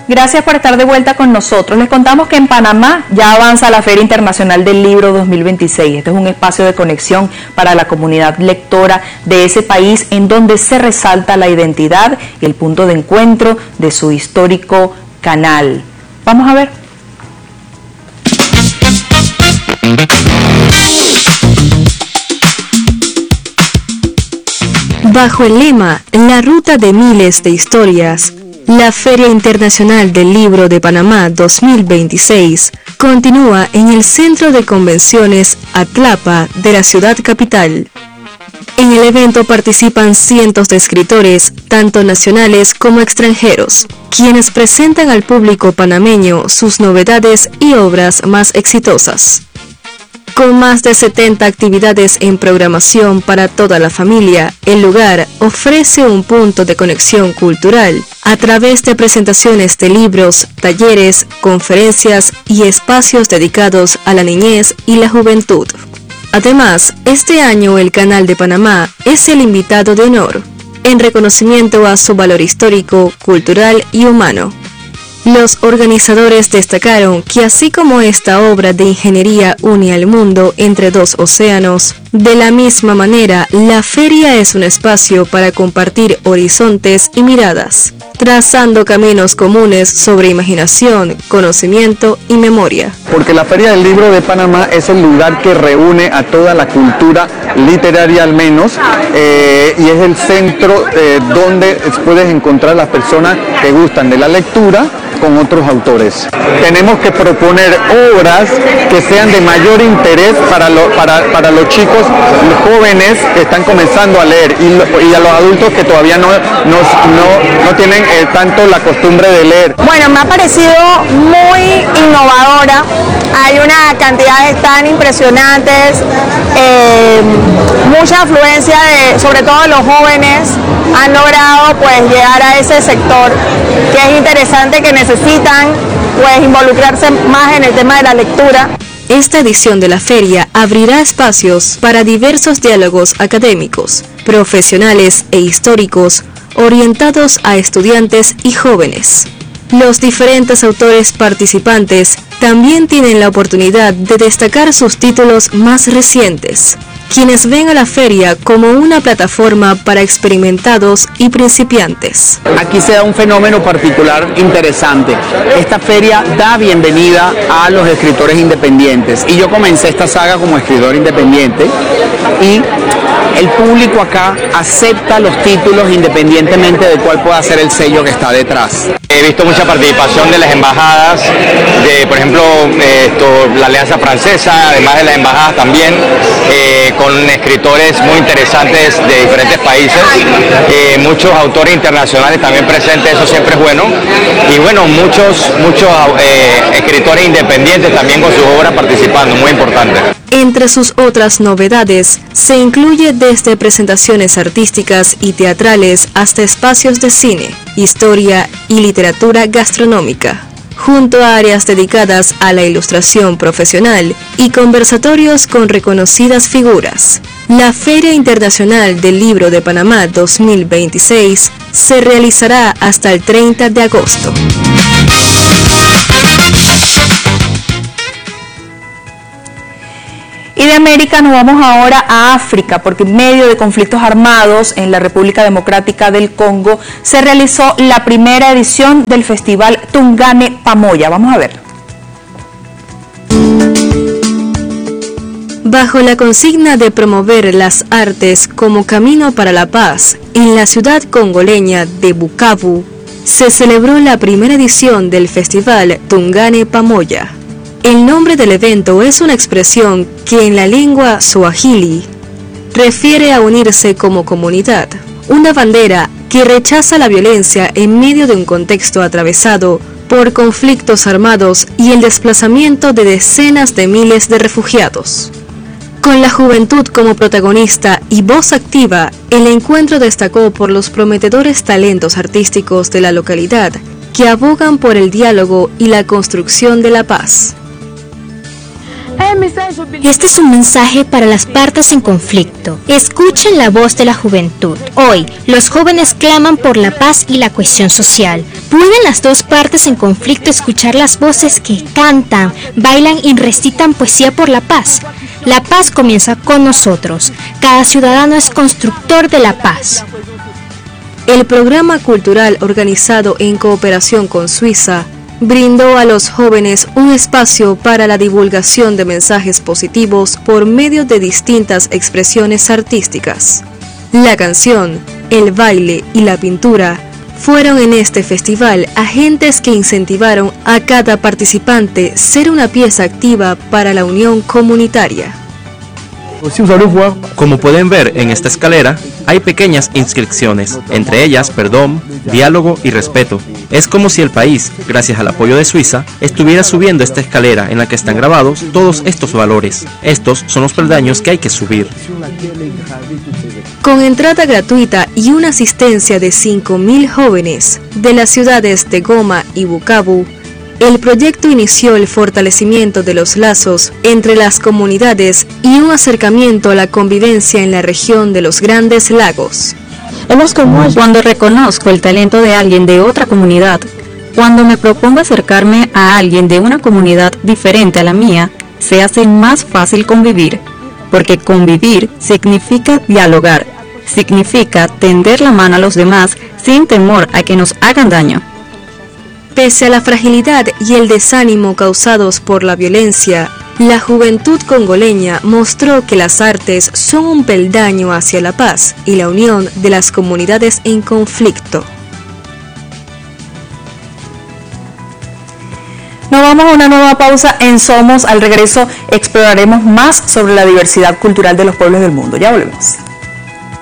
Gracias por estar de vuelta con nosotros. Les contamos que en Panamá ya avanza la Feria Internacional del Libro 2026. Este es un espacio de conexión para la comunidad lectora de ese país, en donde se resalta la identidad y el punto de encuentro de su histórico canal. Vamos a ver. Bajo el lema La ruta de miles de historias, la Feria Internacional del Libro de Panamá 2026 continúa en el Centro de Convenciones Atlapa de la ciudad capital. En el evento participan cientos de escritores, tanto nacionales como extranjeros, quienes presentan al público panameño sus novedades y obras más exitosas. Con más de 70 actividades en programación para toda la familia, el lugar ofrece un punto de conexión cultural a través de presentaciones de libros, talleres, conferencias y espacios dedicados a la niñez y la juventud. Además, este año el Canal de Panamá es el invitado de honor, en reconocimiento a su valor histórico, cultural y humano. Los organizadores destacaron que así como esta obra de ingeniería une al mundo entre dos océanos, de la misma manera la feria es un espacio para compartir horizontes y miradas, trazando caminos comunes sobre imaginación, conocimiento y memoria. Porque la Feria del Libro de Panamá es el lugar que reúne a toda la cultura literaria al menos, y es el centro donde puedes encontrar las personas que gustan de la lectura con otros autores. Tenemos que proponer obras que sean de mayor interés para los chicos, los jóvenes que están comenzando a leer y a los adultos que todavía no tienen tanto la costumbre de leer. Bueno, me ha parecido muy innovadora. Hay una cantidad tan impresionantes, mucha afluencia sobre todo los jóvenes han logrado pues llegar a ese sector que es interesante, que necesitan pues involucrarse más en el tema de la lectura. Esta edición de la feria abrirá espacios para diversos diálogos académicos, profesionales e históricos orientados a estudiantes y jóvenes. Los diferentes autores participantes también tienen la oportunidad de destacar sus títulos más recientes, quienes ven a la feria como una plataforma para experimentados y principiantes. Aquí se da un fenómeno particular interesante. Esta feria da bienvenida a los escritores independientes y yo comencé esta saga como escritor independiente y el público acá acepta los títulos independientemente de cuál pueda ser el sello que está detrás. He visto mucha participación de las embajadas, por ejemplo, la Alianza Francesa, además de las embajadas también, con escritores muy interesantes de diferentes países, muchos autores internacionales también presentes, eso siempre es bueno, y bueno, muchos escritores independientes también con sus obras participando, muy importante. Entre sus otras novedades, se incluye desde presentaciones artísticas y teatrales hasta espacios de cine, historia y literatura gastronómica, junto a áreas dedicadas a la ilustración profesional y conversatorios con reconocidas figuras. La Feria Internacional del Libro de Panamá 2026 se realizará hasta el 30 de agosto. Y de América nos vamos ahora a África, porque en medio de conflictos armados en la República Democrática del Congo se realizó la primera edición del Festival Tungane Pamoja. Vamos a ver. Bajo la consigna de promover las artes como camino para la paz, en la ciudad congoleña de Bukavu, se celebró la primera edición del Festival Tungane Pamoja. El nombre del evento es una expresión que en la lengua suajili refiere a unirse como comunidad, una bandera que rechaza la violencia en medio de un contexto atravesado por conflictos armados y el desplazamiento de decenas de miles de refugiados. Con la juventud como protagonista y voz activa, el encuentro destacó por los prometedores talentos artísticos de la localidad que abogan por el diálogo y la construcción de la paz. Este es un mensaje para las partes en conflicto. Escuchen la voz de la juventud. Hoy, los jóvenes claman por la paz y la cohesión social. ¿Pueden las dos partes en conflicto escuchar las voces que cantan, bailan y recitan poesía por la paz? La paz comienza con nosotros. Cada ciudadano es constructor de la paz. El programa cultural organizado en cooperación con Suiza brindó a los jóvenes un espacio para la divulgación de mensajes positivos por medio de distintas expresiones artísticas. La canción, el baile y la pintura fueron en este festival agentes que incentivaron a cada participante ser una pieza activa para la unión comunitaria. Como pueden ver en esta escalera, hay pequeñas inscripciones, entre ellas perdón, diálogo y respeto. Es como si el país, gracias al apoyo de Suiza, estuviera subiendo esta escalera en la que están grabados todos estos valores. Estos son los peldaños que hay que subir. Con entrada gratuita y una asistencia de 5.000 jóvenes de las ciudades de Goma y Bukavu, el proyecto inició el fortalecimiento de los lazos entre las comunidades y un acercamiento a la convivencia en la región de los Grandes Lagos. Cuando reconozco el talento de alguien de otra comunidad, cuando me propongo acercarme a alguien de una comunidad diferente a la mía, se hace más fácil convivir, porque convivir significa dialogar, significa tender la mano a los demás sin temor a que nos hagan daño. Pese a la fragilidad y el desánimo causados por la violencia, la juventud congoleña mostró que las artes son un peldaño hacia la paz y la unión de las comunidades en conflicto. Nos vamos a una nueva pausa en Somos. Al regreso exploraremos más sobre la diversidad cultural de los pueblos del mundo. Ya volvemos.